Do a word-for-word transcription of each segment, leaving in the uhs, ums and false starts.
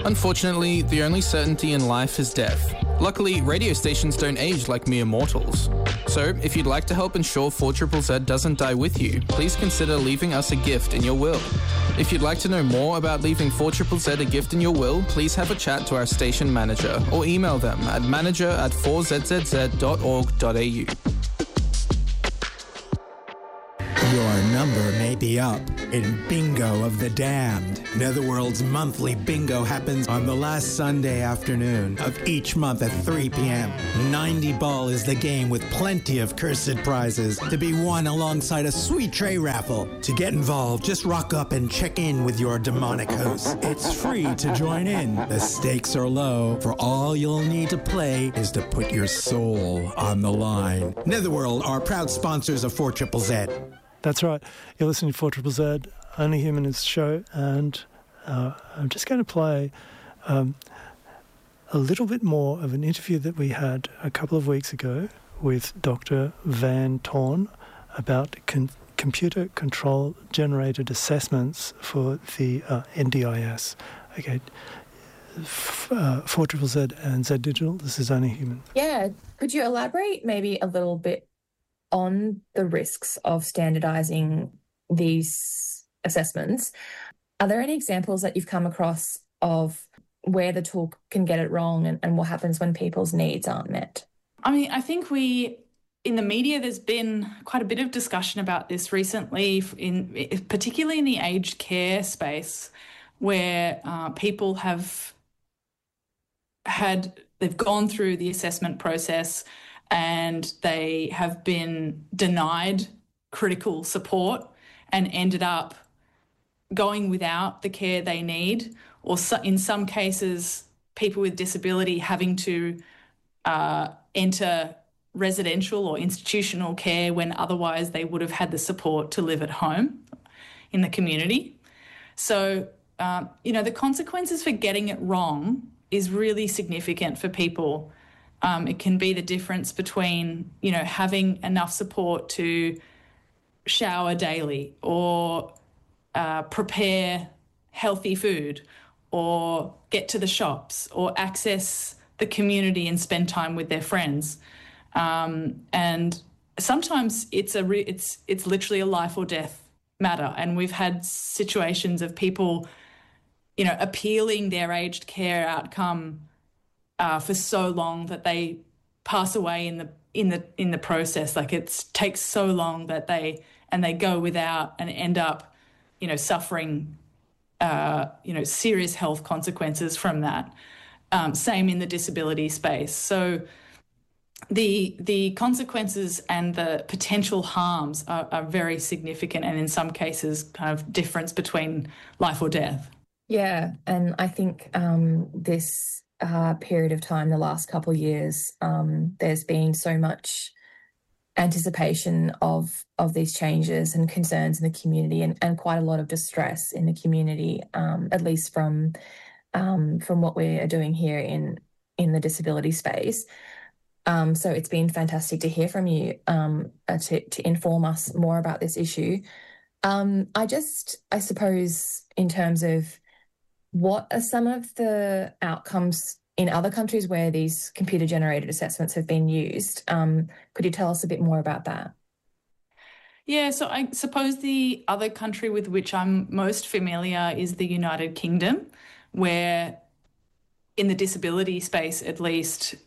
Unfortunately, the only certainty in life is death. Luckily, radio stations don't age like mere mortals. So, if you'd like to help ensure four Z Z Z doesn't die with you, please consider leaving us a gift in your will. If you'd like to know more about leaving four Z Z Z a gift in your will, please have a chat to our station manager or email them at manager at four z z z dot org dot a u. Your number may be up in Bingo of the Damned. Netherworld's monthly bingo happens on the last Sunday afternoon of each month at three p.m. ninety ball is the game with plenty of cursed prizes to be won alongside a sweet tray raffle. To get involved, just rock up and check in with your demonic host. It's free to join in. The stakes are low, for all you'll need to play is to put your soul on the line. Netherworld are proud sponsors of four Z Z Z. That's right. You're listening to four Z Z Z, Only Human is the show, and uh, I'm just going to play um, a little bit more of an interview that we had a couple of weeks ago with Doctor Van Torn about con- computer control generated assessments for the uh, N D I S. Okay, F- uh, four Z Z Z and Z Digital, this is Only Human. Yeah, could you elaborate maybe a little bit on the risks of standardising these assessments? Are there any examples that you've come across of where the tool can get it wrong and, and what happens when people's needs aren't met? I mean, I think we, in the media, there's been quite a bit of discussion about this recently, in particularly in the aged care space, where uh, people have had, they've gone through the assessment process and they have been denied critical support and ended up going without the care they need, or so, in some cases, people with disability having to uh, enter residential or institutional care when otherwise they would have had the support to live at home in the community. So, um, you know, the consequences for getting it wrong is really significant for people. Um, it can be the difference between, you know, having enough support to shower daily or uh, prepare healthy food or get to the shops or access the community and spend time with their friends. Um, and sometimes it's a re- it's it's literally a life or death matter. And we've had situations of people, you know, appealing their aged care outcome Uh, for so long that they pass away in the in the in the process. Like it takes so long that they and they go without and end up, you know, suffering, uh, you know, serious health consequences from that. Um, same in the disability space. So the the consequences and the potential harms are, are very significant, and in some cases, kind of difference between life or death. Yeah, and I think um, this. Uh, period of time, the last couple of years, um, there's been so much anticipation of of these changes and concerns in the community, and, and quite a lot of distress in the community, um, at least from um, from what we are doing here in in the disability space. Um, so it's been fantastic to hear from you um, uh, to, to inform us more about this issue. Um, I just, I suppose, in terms of what are some of the outcomes in other countries where these computer-generated assessments have been used? Um, could you tell us a bit more about that? Yeah, so I suppose the other country with which I'm most familiar is the United Kingdom, where in the disability space at least,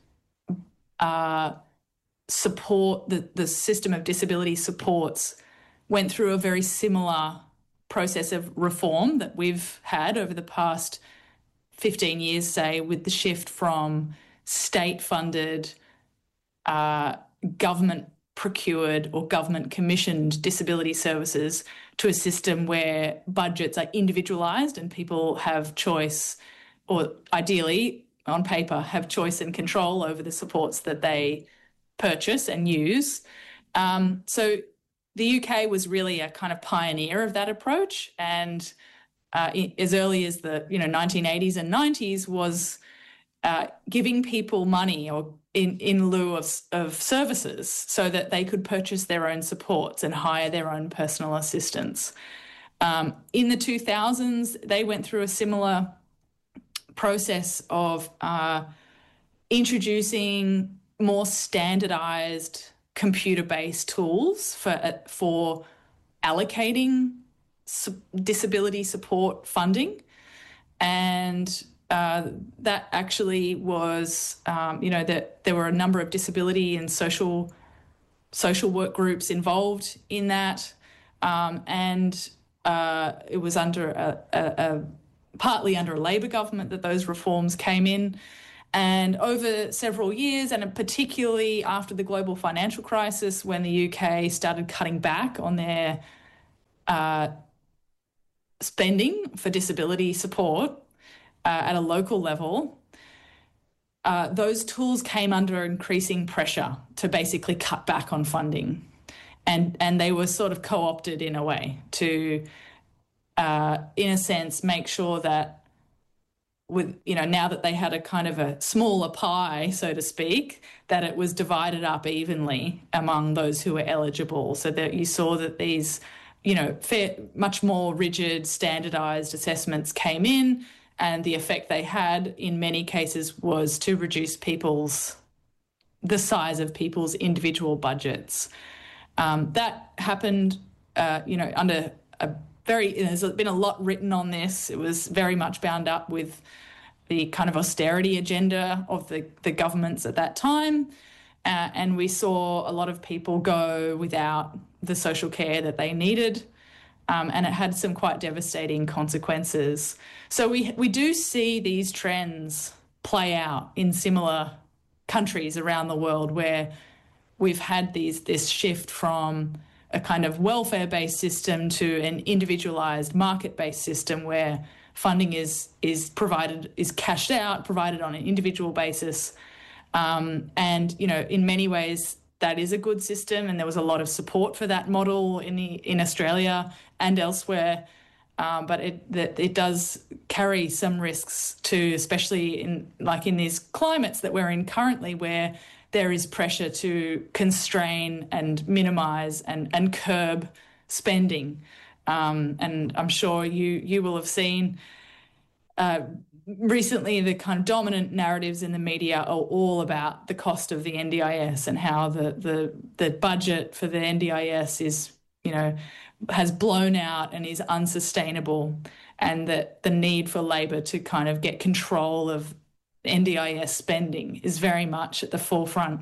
uh, support, the, the system of disability supports went through a very similar process of reform that we've had over the past fifteen years, say, with the shift from state-funded, uh, government-procured or government-commissioned disability services to a system where budgets are individualised and people have choice, or ideally, on paper, have choice and control over the supports that they purchase and use. Um, so the U K was really a kind of pioneer of that approach, and uh, as early as the you know nineteen eighties and nineties was uh, giving people money or in, in lieu of, of services so that they could purchase their own supports and hire their own personal assistants. Um, in the two thousands, they went through a similar process of uh, introducing more standardized computer-based tools for uh, for allocating su- disability support funding. And uh, that actually was, um, you know, that there were a number of disability and social social work groups involved in that. Um, and uh, it was under a, a, a partly under a Labor government that those reforms came in. And over several years, and particularly after the global financial crisis, when the U K started cutting back on their uh, spending for disability support uh, at a local level, uh, those tools came under increasing pressure to basically cut back on funding. And, and they were sort of co-opted in a way to, uh, in a sense, make sure that with, you know, now that they had a kind of a smaller pie, so to speak, that it was divided up evenly among those who were eligible, so that you saw that these, you know, fair, much more rigid, standardised assessments came in, and the effect they had in many cases was to reduce people's, the size of people's individual budgets. Um, that happened, uh, you know, under a very, there's been a lot written on this. It was very much bound up with the kind of austerity agenda of the, the governments at that time. Uh, and we saw a lot of people go without the social care that they needed. Um, and it had some quite devastating consequences. So we we do see these trends play out in similar countries around the world where we've had these this shift from a kind of welfare-based system to an individualised market-based system where funding is is provided, is cashed out, provided on an individual basis. Um, and, you know, in many ways, that is a good system, and there was a lot of support for that model in the in Australia and elsewhere. Um, but it that it does carry some risks too, especially in like in these climates that we're in currently, where there is pressure to constrain and minimise and, and curb spending. Um, and I'm sure you you will have seen uh, recently the kind of dominant narratives in the media are all about the cost of the N D I S and how the the, the budget for the N D I S is, you know, has blown out and is unsustainable, and that the need for Labor to kind of get control of N D I S spending is very much at the forefront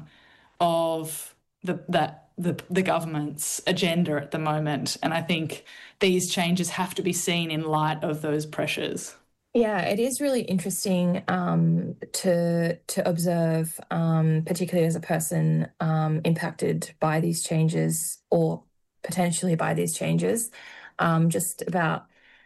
of the that the the government's agenda at the moment. And I think these changes have to be seen in light of those pressures. Yeah, it is really interesting um, to to observe, um, particularly as a person um, impacted by these changes or potentially by these changes, um, just about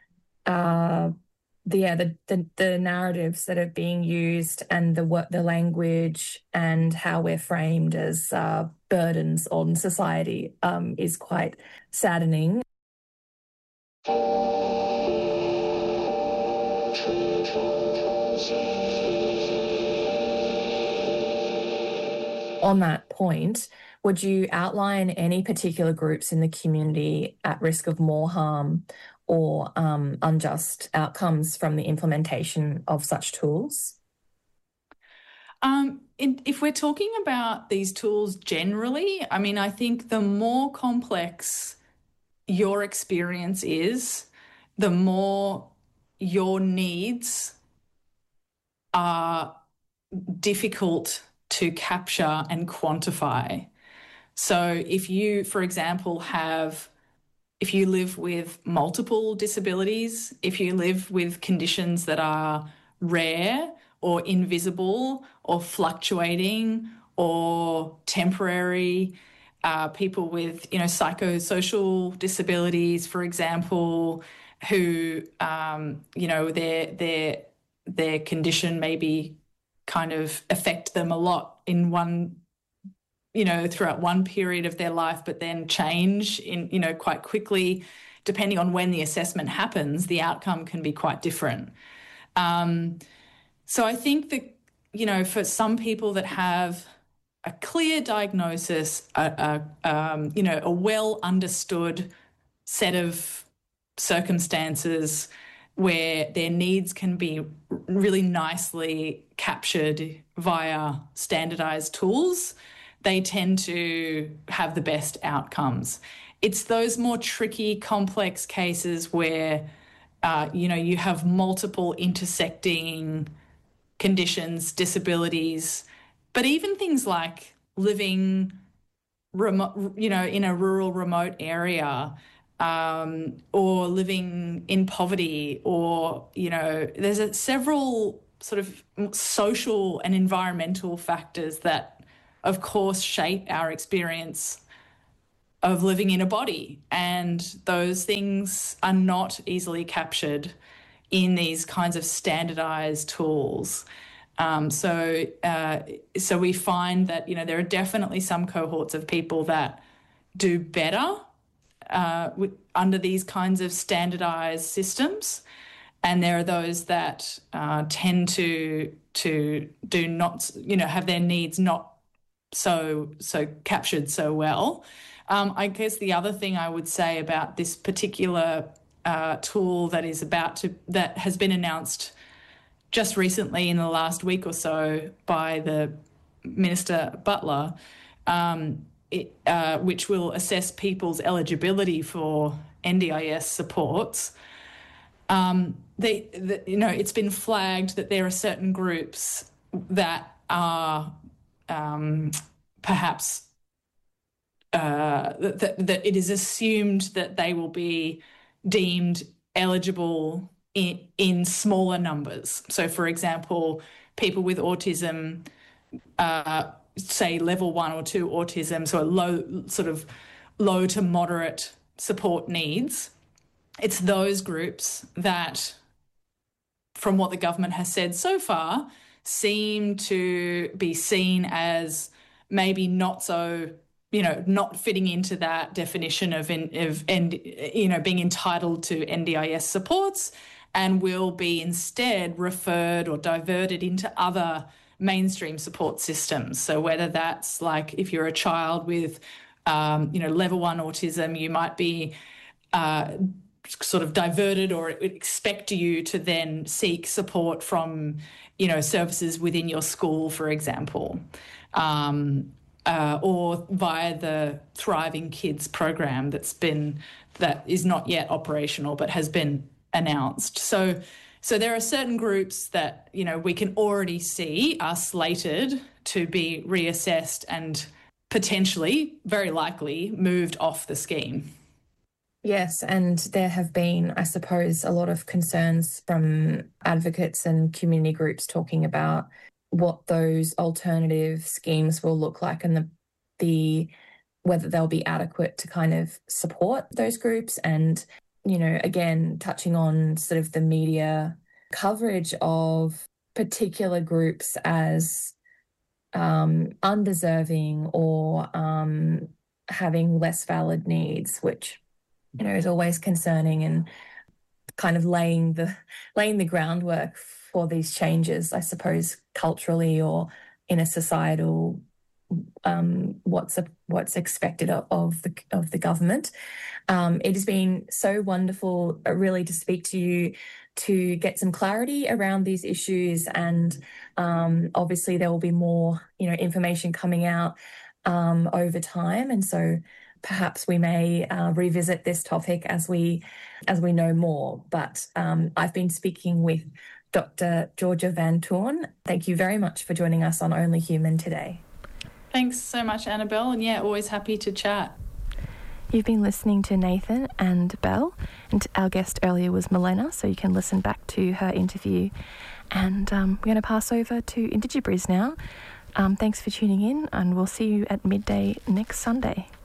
uh, the yeah the, the the narratives that are being used and the what the language and how we're framed as uh, burdens on society um, is quite saddening. On that point, would you outline any particular groups in the community at risk of more harm or um, unjust outcomes from the implementation of such tools? Um, in, if we're talking about these tools generally, I mean, I think the more complex your experience is, the more your needs are difficult to capture and quantify. So if you, for example, have, if you live with multiple disabilities, if you live with conditions that are rare or invisible or fluctuating or temporary, uh, people with, you know, psychosocial disabilities, for example, who, um, you know, their their their condition may be kind of affect them a lot in one, you know, throughout one period of their life, but then change in, you know, quite quickly, depending on when the assessment happens, the outcome can be quite different. Um, so I think that, you know, for some people that have a clear diagnosis, a, a um, you know, a well understood set of circumstances where their needs can be really nicely captured via standardized tools, they tend to have the best outcomes. It's those more tricky, complex cases where, uh, you know, you have multiple intersecting conditions, disabilities, but even things like living remote, you know, in a rural, remote area, um, or living in poverty, or, you know, there's a, several sort of social and environmental factors that, of course, shape our experience of living in a body. And those things are not easily captured in these kinds of standardized tools. Um, so, uh, so we find that, you know, there are definitely some cohorts of people that do better uh, with, under these kinds of standardized systems, and there are those that uh, tend to to do not, you know, have their needs not so so captured so well. Um, I guess the other thing I would say about this particular uh, tool that is about to that has been announced just recently in the last week or so by the Minister Butler, um, it, uh, which will assess people's eligibility for N D I S supports. Um, they, the, you know, it's been flagged that there are certain groups that are um, perhaps uh, that, that it is assumed that they will be deemed eligible in, in smaller numbers. So, for example, people with autism, uh, say level one or two autism, so a low, sort of low to moderate support needs. It's those groups that, from what the government has said so far, seem to be seen as maybe not so, you know, not fitting into that definition of, in, of and you know, being entitled to N D I S supports, and will be instead referred or diverted into other mainstream support systems. So whether that's like if you're a child with, um, you know, level one autism, you might be uh, sort of diverted, or it would expect you to then seek support from, you know, services within your school, for example, um, uh, or via the Thriving Kids program that's been, that is not yet operational but has been announced. So, so there are certain groups that, you know, we can already see are slated to be reassessed and potentially, very likely, moved off the scheme. Yes, and there have been, I suppose, a lot of concerns from advocates and community groups talking about what those alternative schemes will look like, and the the whether they'll be adequate to kind of support those groups. And, you know, again, touching on sort of the media coverage of particular groups as um, undeserving or um, having less valid needs, which, you know, is always concerning, and kind of laying the laying the groundwork for these changes, I suppose, culturally or in a societal um, what's a, what's expected of, of the of the government. Um, it has been so wonderful, uh, really, to speak to you, to get some clarity around these issues, and um, obviously there will be more, you know, information coming out um, over time, and so perhaps we may uh, revisit this topic as we as we know more. But um, I've been speaking with Doctor Georgia Van Toorn. Thank you very much for joining us on Only Human today. Thanks so much, Annabelle, and yeah, always happy to chat. You've been listening to Nathan and Belle, and our guest earlier was Milena, so you can listen back to her interview. And um, we're going to pass over to Indigibriz now. Um, thanks for tuning in, and we'll see you at midday next Sunday.